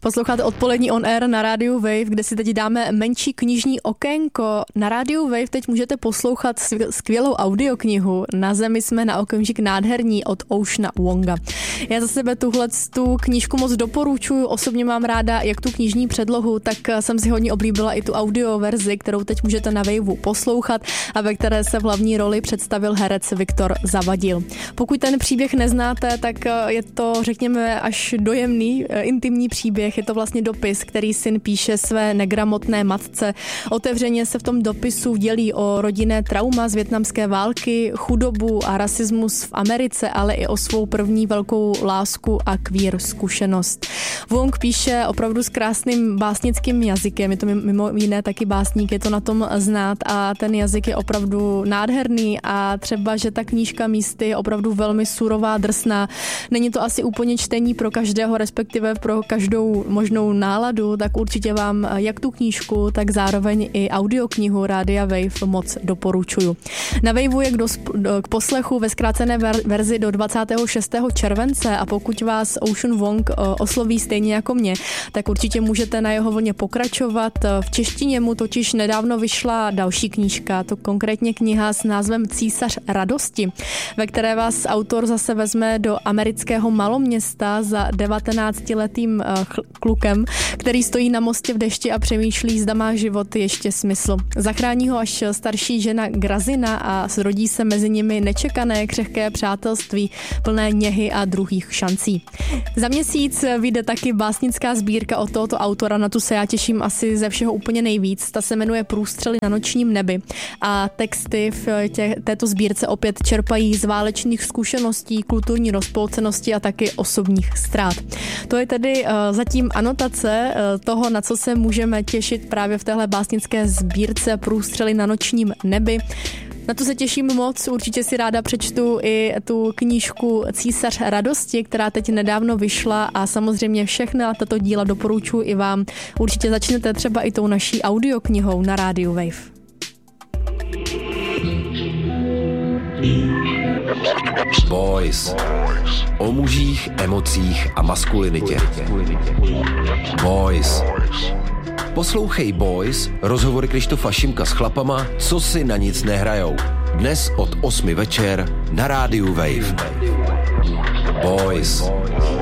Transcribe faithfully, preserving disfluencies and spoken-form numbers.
Posloucháte Odpolední on air na rádiu Wave, kde si teď dáme menší knižní okénko. Na rádiu Wave teď můžete poslouchat skvělou audioknihu Na zemi jsme na okamžik nádherní od Oceana Wonga. Já za sebe tuhle tu knížku moc doporučuji, osobně mám ráda jak tu knižní předlohu, tak jsem si hodně oblíbila i tu audio verzi, kterou teď můžete na Waveu poslouchat a ve které se v hlavní roli představil herec Viktor Zavadil. Pokud ten příběh neznáte, tak je to, řekněme, až dojemný, intimní příběh. Je to vlastně dopis, který syn píše své negramotné matce. Otevřeně se v tom dopisu dělí o rodinné trauma z vietnamské války, chudobu a rasismus v Americe, ale i o svou první velkou lásku a queer zkušenost. Wong píše opravdu s krásným básnickým jazykem, je to mimo jiné taky básník, je to na tom znát a ten jazyk je opravdu nádherný a třeba, že ta knížka místy je opravdu velmi surová, drsná. Není to asi úplně čtení pro každého, respektive pro každou možnou náladu, tak určitě vám jak tu knížku, tak zároveň i audioknihu Rádia Wave moc doporučuju. Na Waveu je k, dosp- k poslechu ve zkrácené ver- verzi do dvacátého šestého července a pokud vás Ocean Wong osloví stejně jako mě, tak určitě můžete na jeho vlně pokračovat. V češtině mu totiž nedávno vyšla další knížka, to konkrétně kniha s názvem Císař radosti, ve které vás autor zase vezme do amerického maloměsta za devatenáctiletým klukem, který stojí na mostě v dešti a přemýšlí, zda má život ještě smysl. Zachrání ho až starší žena Grazina a zrodí se mezi nimi nečekané křehké přátelství plné něhy a druhých šancí. Za měsíc vyjde taky básnická sbírka od tohoto autora, na tu se já těším asi ze všeho úplně nejvíc. Ta se jmenuje Průstřely na nočním nebi a texty v tě, této sbírce opět čerpají z válečných zkušeností, kulturní rozpolcenosti a taky osobních ztrát. To je tedy uh, zatím anotace uh, toho, na co se můžeme těšit právě v téhle básnické sbírce Průstřely na nočním nebi. Na to se těším moc, určitě si ráda přečtu i tu knížku Císař radosti, která teď nedávno vyšla a samozřejmě všechna tato díla doporučuji i vám. Určitě začnete třeba i tou naší audioknihou na rádiu Wave. Boys. O mužích, emocích a maskulinitě. Boys. Poslouchej Boys, rozhovory Krištofa Šimka s chlapama, co si na nic nehrajou. Dnes od osmi večer na rádiu Wave. Boys.